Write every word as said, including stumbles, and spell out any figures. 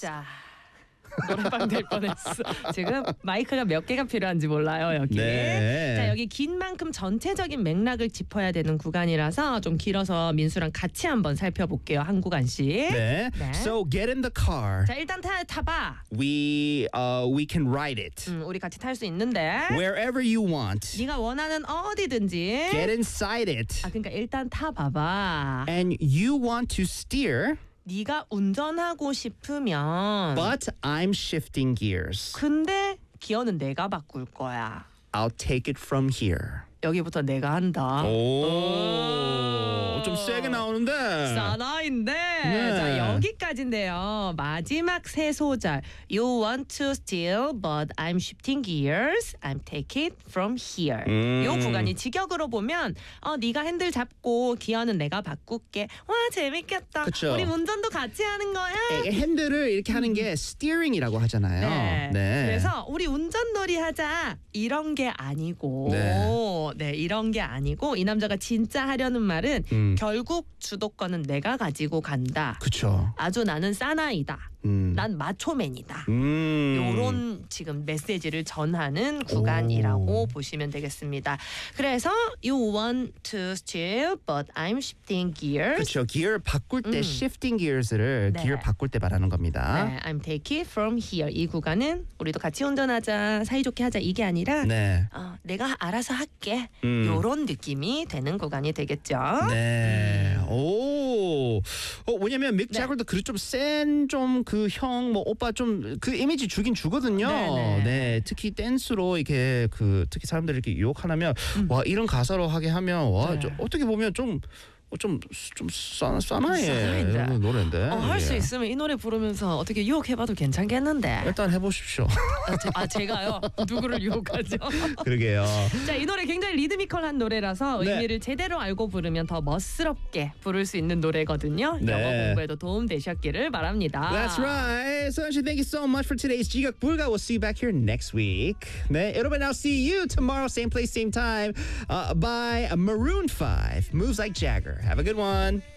자, 노래방 될 뻔했어. 지금 마이크가 몇 개가 필요한지 몰라요 여기. 네. 자 여기 긴 만큼 전체적인 맥락을 짚어야 되는 구간이라서 좀 길어서 민수랑 같이 한번 살펴볼게요 한 구간씩. 네. 네. So get in the car. 자 일단 타 타봐. We uh we can ride it 음, 우리 같이 탈 수 있는데. wherever you want. 네가 원하는 어디든지. Get inside it. 아 그러니까 일단 타봐봐. And you want to steer, 네가 운전하고 싶으면. but I'm shifting gears. 근데 기어는 내가 바꿀 거야. I'll take it from here. 여기부터 내가 한다. 오, 좀 세게 나오는데. 사나인데. 네. 자 여기까지인데요. 마지막 세 소절. You want to steal, but I'm shifting gears. I'm take it from here. 음. 요 구간이 직역으로 보면 어 네가 핸들 잡고 기어는 내가 바꿀게. 와 재밌겠다. 그쵸. 우리 운전도 같이 하는 거야. 에, 핸들을 이렇게 하는 게 steering이라고 하잖아요. 네. 그래서 우리 운전놀이 하자 이런 게 아니고 네. 네 이런 게 아니고 이 남자가 진짜 하려는 말은 음. 결국 주도권은 내가 가지고 간다. 그쵸. 아주 나는 사나이다. 음. 난 마초맨이다. 음. 요런 지금 메시지를 전하는 구간이라고 오. 보시면 되겠습니다. 그래서 you want to steal but I'm shifting gears. 그렇죠. 기어를 바꿀 때 음. shifting gears를 네. 기어를 바꿀 때 말하는 겁니다. 네, I'm take it from here. 이 구간은 우리도 같이 운전하자, 사이좋게 하자 이게 아니라 네. 어, 내가 알아서 할게. 음. 요런 느낌이 되는 구간이 되겠죠. 네. 오. 어, 왜냐면 맥 네. 자글도 그 좀 센 좀 그 형 뭐 오빠 좀 그 이미지 주긴 주거든요. 네네. 네. 특히 댄스로 이렇게 그 특히 사람들이 이렇게 유혹하면 와 이런 가사로 하게 하면 와 네. 저, 어떻게 보면 좀 좀 좀 싸나해 싸나인데. 이런 노래인데. 어, 할 수 예. 있으면 이 노래 부르면서 어떻게 유혹해봐도 괜찮겠는데. 일단 해보십시오. 아, 제, 아 제가요? 누구를 유혹하죠? 그러게요. 자, 이 노래 굉장히 리드미컬한 노래라서 네. 의미를 제대로 알고 부르면 더 멋스럽게 부를 수 있는 노래거든요. 네. 영어 공부에도 도움 되셨기를 바랍니다. That's right. So thank you so much for today's 지각 불가. We'll see you back here next week. 네, 여러분, I'll see you tomorrow, same place, same time. Uh, by Maroon five. Moves like Jagger. Have a good one.